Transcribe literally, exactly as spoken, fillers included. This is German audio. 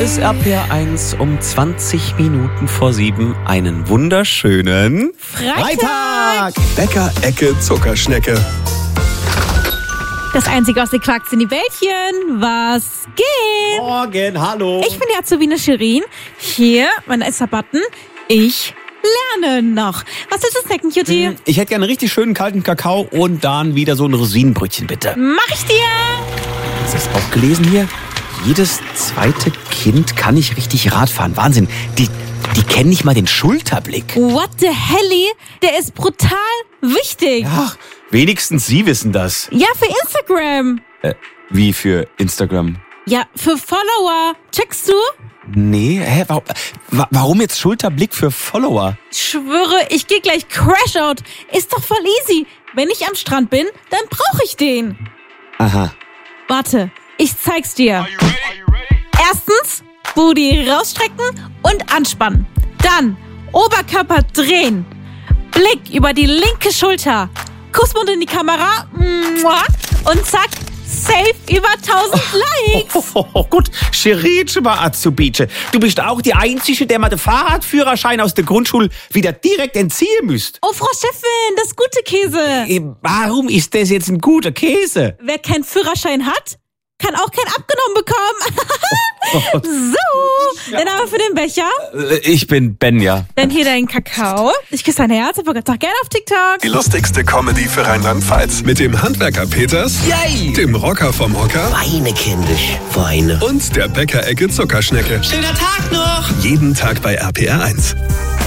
ist R P R eins um zwanzig Minuten vor sieben. Einen wunderschönen Freitag! Bäcker-Ecke Zuckerschnecke. Das einzige aus den Quarks in die Bällchen. Was geht? Morgen, hallo. Ich bin die Azubine Shirin. Hier, mein erster Button. Ich lerne noch. Was ist das Snacken, Cutie? Hm, Ich hätte gerne einen richtig schönen kalten Kakao und dann wieder so ein Rosinenbrötchen, bitte. Mach ich dir! Hast du das auch gelesen hier? Jedes zweite Kind kann nicht richtig Radfahren. Wahnsinn. Die, die kennen nicht mal den Schulterblick. What the helly? Der ist brutal wichtig. Ach, wenigstens Sie wissen das. Ja, für Instagram. Äh, wie für Instagram? Ja, für Follower. Checkst du? Nee, hä? Warum, wa- warum jetzt Schulterblick für Follower? Ich schwöre, ich gehe gleich Crashout. Ist doch voll easy. Wenn ich am Strand bin, dann brauche ich den. Aha. Warte, ich zeig's dir. Erstens, Booty rausstrecken und anspannen. Dann Oberkörper drehen. Blick über die linke Schulter. Kussmund in die Kamera. Mua. Und zack, safe über tausend Likes. Oh, oh, gut, Scheritschema Azubice. Du bist auch die Einzige, der mal den Fahrradführerschein aus der Grundschule wieder direkt entziehen müsst. Oh, Frau Chefin, das gute Käse. Eh, Warum ist das jetzt ein guter Käse? Wer keinen Führerschein hat, kann auch keinen abgenommen bekommen. So, dann aber für den Becher. Äh, Ich bin Benja. Dann hier dein Kakao. Ich küsse dein Herz, aber doch gerne auf TikTok. Die lustigste Comedy für Rheinland-Pfalz. Mit dem Handwerker Peters, Yay! dem Rocker vom Hocker Weine, kindisch, Weine. und der Bäcker-Ecke Zuckerschnecke. Schöner Tag noch! Jeden Tag bei R P R eins.